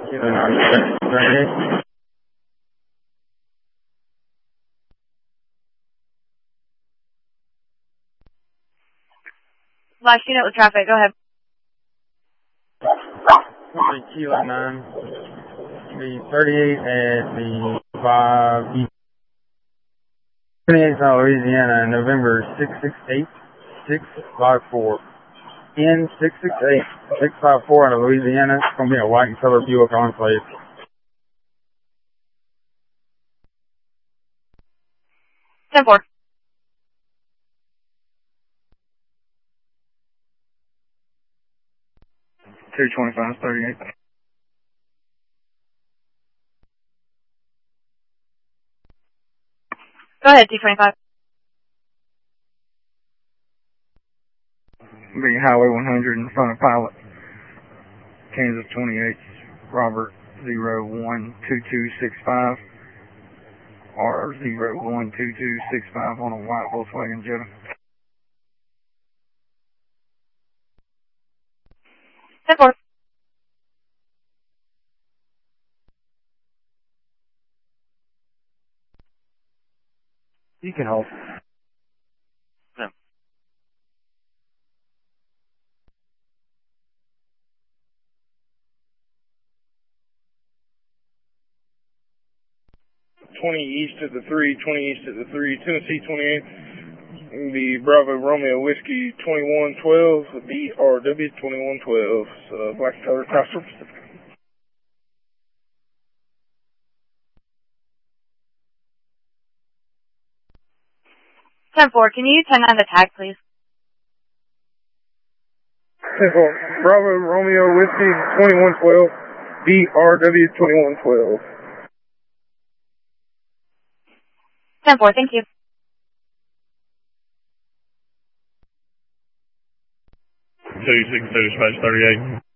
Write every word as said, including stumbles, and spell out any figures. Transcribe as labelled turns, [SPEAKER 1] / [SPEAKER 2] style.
[SPEAKER 1] thirty-eight.
[SPEAKER 2] Last unit with traffic, go ahead.
[SPEAKER 1] Kilo nine. The thirty-eight at the five East. twenty-eight South Louisiana, November six six eight six five four. N six six eight six five four out of Louisiana. It's going to be a white color Buick Enclave.
[SPEAKER 2] ten four.
[SPEAKER 1] two twenty-five, thirty-eight.
[SPEAKER 2] Go ahead, two twenty-five.
[SPEAKER 1] Be Highway one hundred in front of Pilot. Kansas twenty-eight, Robert zero one two two six five. R zero one two two six five on a white Volkswagen Jetta.
[SPEAKER 2] ten four.
[SPEAKER 1] You can hold.
[SPEAKER 2] No.
[SPEAKER 3] twenty east of the three, twenty east of the three, Tennessee twenty-eight, the Bravo Romeo Whiskey twenty-one twelve, B R W twenty-one twelve, so black color Chrysler Pacifica.
[SPEAKER 2] ten four, can you ten nine the tag, please?
[SPEAKER 3] Bravo Romeo Whiskey twenty-one twelve, B R W twenty-one twelve.
[SPEAKER 2] ten four, thank you.
[SPEAKER 3] two six two space thirty-eight.